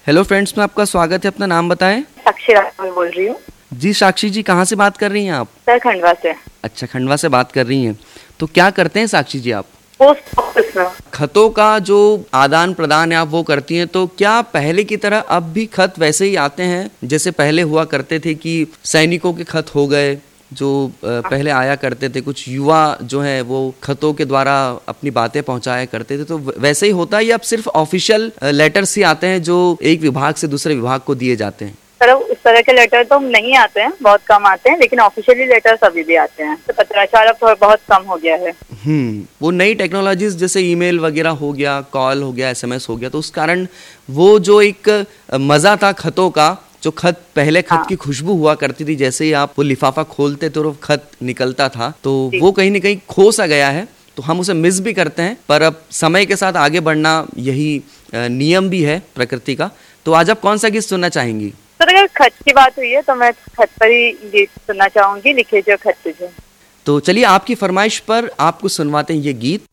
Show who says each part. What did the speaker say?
Speaker 1: Hello friends, में आपका स्वागत है। अपना नाम बताएं।
Speaker 2: साक्षी राठौर बोल रही हूँ।
Speaker 1: जी साक्षी जी, कहाँ से बात कर रही हैं आप?
Speaker 2: सर, खंडवा से।
Speaker 1: अच्छा, खंडवा से बात कर रही हैं। तो क्या करते हैं साक्षी जी आप?
Speaker 2: पोस्ट ऑफिस में।
Speaker 1: खतों का जो आदान प्रदान है आप वो करती हैं, तो क्या पहले की तरह अब भी खत वैसे ही आते हैं जैसे पहले हुआ करते थे कि सैनिकों के खत हो गए जो पहले आया करते थे, कुछ युवा जो है वो खतों के द्वारा अपनी बातें पहुंचाया करते थे, तो वैसे ही होता है या अब सिर्फ ऑफिशियल लेटर्स ही आते हैं जो एक विभाग से दूसरे विभाग को दिए जाते हैं?
Speaker 2: सर, उस तरह के लेटर तो नहीं आते हैं, बहुत कम आते हैं, लेकिन ऑफिशियली लेटर्स अभी भी आते हैं। तो पत्राचार अब बहुत कम हो गया है।
Speaker 1: वो नई टेक्नोलॉजीज जैसे ईमेल वगैरह हो गया, कॉल हो गया, एसएमएस हो गया, तो उस कारण वो जो एक मजा था खतों का, जो खत पहले खत की खुशबू हुआ करती थी, जैसे ही आप वो लिफाफा खोलते तो वो खत निकलता था, तो वो कहीं ना कहीं खो सा गया है। तो हम उसे मिस भी करते हैं, पर अब समय के साथ आगे बढ़ना यही नियम भी है प्रकृति का। तो आज आप कौन सा गीत सुनना चाहेंगी?
Speaker 2: सर, अगर खत की बात हुई है तो मैं खत पर ही गीत सुनना चाहूंगी, लिखे जो खत तुझे।
Speaker 1: तो चलिए आपकी फरमाइश पर आपको सुनवाते हैं ये गीत।